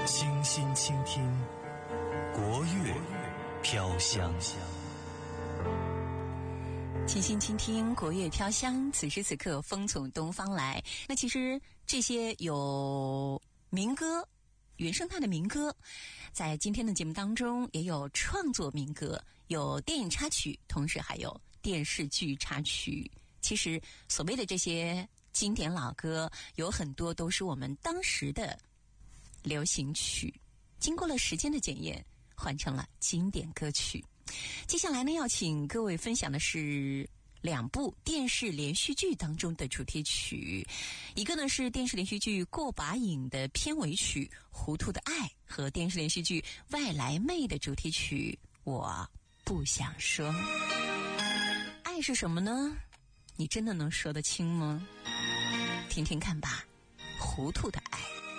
清心倾听，国乐飘香。 清心倾听，国乐飘香。此时此刻，风从东方来。那其实这些有民歌、原生态的民歌，在今天的节目当中也有创作民歌，有电影插曲，同时还有电视剧插曲。其实所谓的这些经典老歌，有很多都是我们当时的流行曲，经过了时间的检验，换成了经典歌曲。接下来呢，要请各位分享的是2部电视连续剧当中的主题曲，一个呢是电视连续剧《过把瘾》的片尾曲《糊涂的爱》，和电视连续剧《外来妹》的主题曲《我不想说》。爱是什么呢？你真的能说得清吗？听听看吧，糊涂的爱。